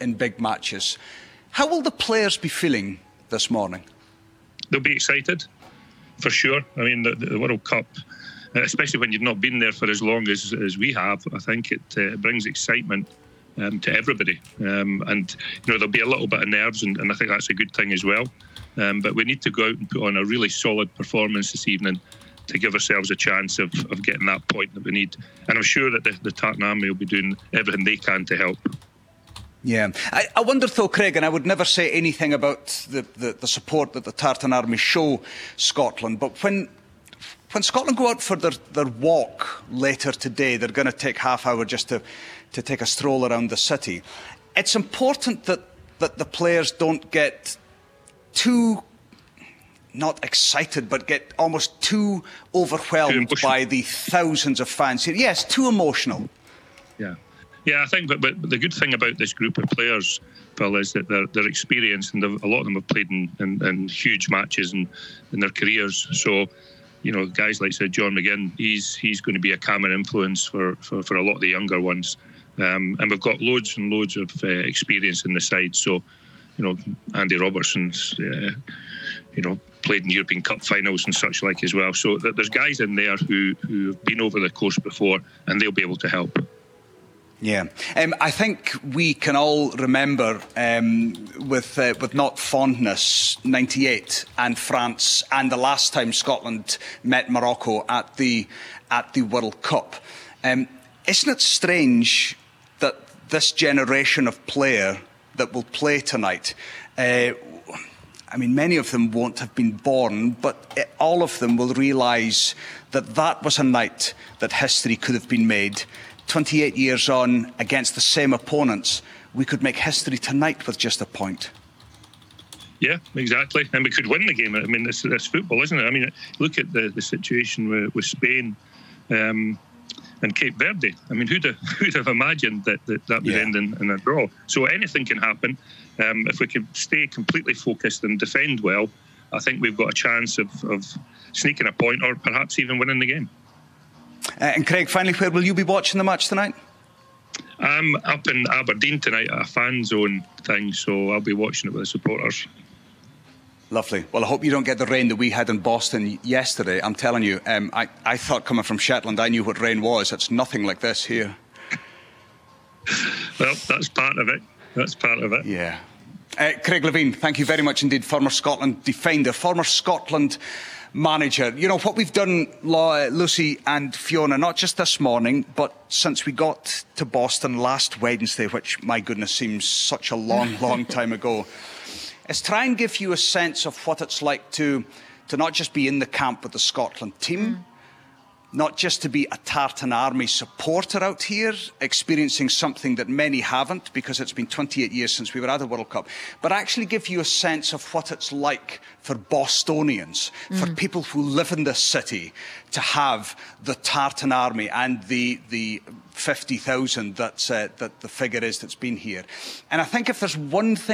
in big matches. How will the players be feeling this morning? They'll be excited, for sure. I mean, the World Cup, especially when you've not been there for as long as we have, I think it brings excitement to everybody. And, there'll be a little bit of nerves, and I think that's a good thing as well. But we need to go out and put on a really solid performance this evening to give ourselves a chance of getting that point that we need. And I'm sure that the Tartan Army will be doing everything they can to help. Yeah. I wonder, though, Craig, and I would never say anything about the support that the Tartan Army show Scotland, but when Scotland go out for their walk later today, they're going to take half hour just to take a stroll around the city. It's important that the players don't get too, not excited, but get almost too overwhelmed by the thousands of fans here. Yes, too emotional. Yeah, I think, but the good thing about this group of players, Phil, is that they're experienced, and a lot of them have played in huge matches in their careers. So, guys like John McGinn, he's going to be a calming influence for a lot of the younger ones. And we've got loads and loads of experience in the side. So, Andy Robertson's, played in European Cup finals and such like as well. So there's guys in there who have been over the course before, and they'll be able to help. Yeah, I think we can all remember with not fondness 98 and France, and the last time Scotland met Morocco at the World Cup. Isn't it strange that this generation of player that will play tonight, many of them won't have been born, but all of them will realise that was a night that history could have been made. 28 years on, against the same opponents, we could make history tonight with just a point. Yeah, exactly. And we could win the game. I mean, that's football, isn't it? I mean, look at the situation with Spain and Cape Verde. I mean, who'd have imagined that would end in a draw? So anything can happen. If we can stay completely focused and defend well, I think we've got a chance of sneaking a point, or perhaps even winning the game. And Craig, finally, where will you be watching the match tonight? I'm up in Aberdeen tonight at a fan zone thing, so I'll be watching it with the supporters. Lovely. Well, I hope you don't get the rain that we had in Boston yesterday. I'm telling you, I thought coming from Shetland, I knew what rain was. It's nothing like this here. Well, that's part of it. Yeah. Craig Levein, thank you very much indeed. Former Scotland defender, former Scotland manager. What we've done, Lucy and Fiona, not just this morning, but since we got to Boston last Wednesday, which, my goodness, seems such a long time ago, is try and give you a sense of what it's like to not just be in the camp with the Scotland team, not just to be a Tartan Army supporter out here, experiencing something that many haven't, because it's been 28 years since we were at the World Cup, but actually give you a sense of what it's like for Bostonians, for people who live in this city, to have the Tartan Army and the 50,000 that the figure is that's been here. And I think if there's one thing